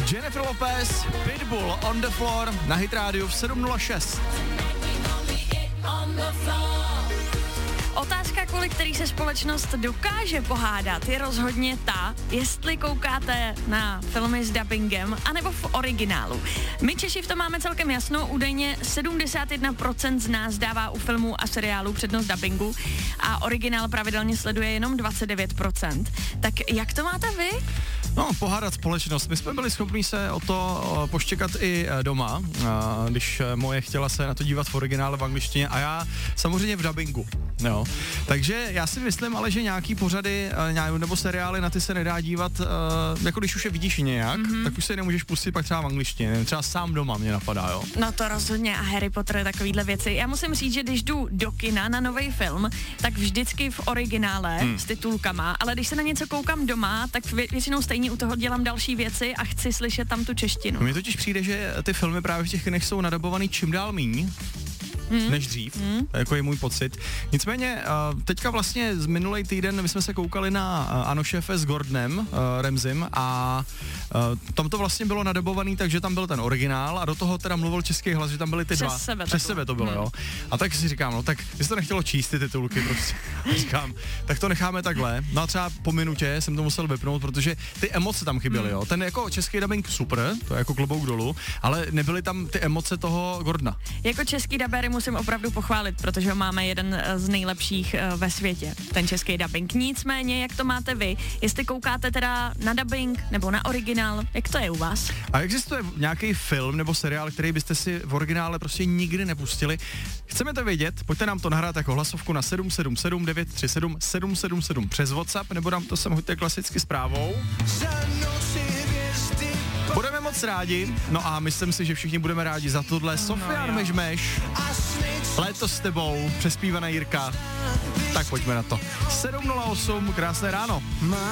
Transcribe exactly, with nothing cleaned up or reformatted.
Jennifer Lopez, Pitbull, On the Floor na Hit Radio v sedm nula šest. Otázka, kvůli který se společnost dokáže pohádat, je rozhodně ta, jestli koukáte na filmy s dubbingem, anebo v originálu. My Češi v tom máme celkem jasno, údajně sedmdesát jedna procent z nás dává u filmů a seriálů přednost dubbingu a originál pravidelně sleduje jenom dvacet devět procent. Tak jak to máte vy? No, pohádat společnost. My jsme byli schopni se o to poštěkat i doma, když moje chtěla se na to dívat v originále v angličtině a já samozřejmě v dubbingu. Jo. Takže já si myslím ale, že nějaký pořady nebo seriály na ty se nedá dívat, jako když už je vidíš nějak, mm-hmm. tak už se je nemůžeš pustit pak třeba v angličtině, třeba sám doma mě napadá, jo. No to rozhodně a Harry Potter, takovýhle věci. Já musím říct, že když jdu do kina na nový film, tak vždycky v originále hmm. s titulkama, ale když se na něco koukám doma, tak vě- většinou stejně u toho dělám další věci a chci slyšet tam tu češtinu. Mně totiž přijde, že ty filmy právě v těch kinech jsou nadabovaný čím dál míň. Hmm. než dřív, hmm. jako je můj pocit. Nicméně, teďka vlastně z minulý týden my jsme se koukali na Ano šéfe s Gordonem Ramsaym a tam to vlastně bylo nadabovaný, takže tam byl ten originál a do toho teda mluvil český hlas, že tam byly ty Přes dva. Sebe Přes sebe to bylo, hmm. jo. A tak si říkám, no tak, jestli to nechtělo číst ty titulky prostě, říkám, tak to necháme takhle. No a třeba po minutě jsem to musel vypnout, protože ty emoce tam chyběly, hmm. jo. Ten jako český dubbing super, to je jako klobouk dolů, ale nebyly tam ty emoce toho Gordona. Jako český dubbery musím opravdu pochválit, protože ho máme jeden z nejlepších uh, ve světě, ten český dubbing. Nicméně, jak to máte vy? Jestli koukáte teda na dubbing nebo na originál, jak to je u vás? A existuje nějaký film nebo seriál, který byste si v originále prostě nikdy nepustili? Chceme to vědět? Pojďte nám to nahrát jako hlasovku na sedm sedm sedm devět tři sedm sedm sedm sedm přes WhatsApp, nebo nám to sem hoďte klasicky zprávou. Budeme moc rádi, no a myslím si, že všichni budeme rádi za tohle. No, Sofian Mežmeš, Léto s tebou, přespívaná Jirka. Tak pojďme na to. sedm nula osm, krásné ráno.